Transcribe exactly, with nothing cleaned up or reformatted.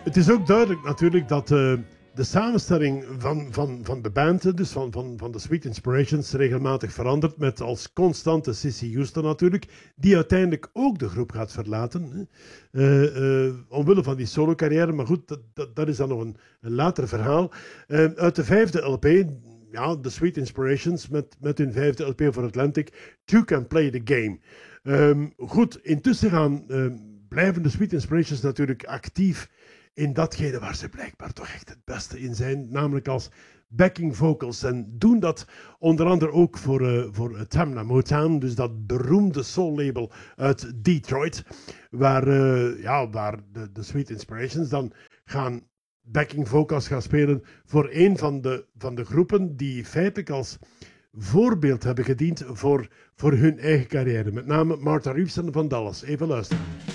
Het is ook duidelijk natuurlijk dat uh, de samenstelling van, van, van de band, dus van, van, van de Sweet Inspirations, regelmatig verandert. Met als constante Cissy Houston natuurlijk, die uiteindelijk ook de groep gaat verlaten. Uh, uh, omwille van die solo-carrière, maar goed, dat, dat, dat is dan nog een, een later verhaal. Uh, uit de vijfde L P, ja, de Sweet Inspirations, met, met hun vijfde L P voor Atlantic, Two Can Play the Game. Um, goed, intussen gaan uh, blijven de Sweet Inspirations natuurlijk actief in datgene waar ze blijkbaar toch echt het beste in zijn, namelijk als backing vocals. En doen dat onder andere ook voor, uh, voor Tamla Motown, dus dat beroemde soul-label uit Detroit, waar, uh, ja, waar de, de Sweet Inspirations dan gaan backing vocals gaan spelen voor een van de, van de groepen die feitelijk als voorbeeld hebben gediend voor, voor hun eigen carrière. Met name Martha Reeves en Van Dallas. Even luisteren.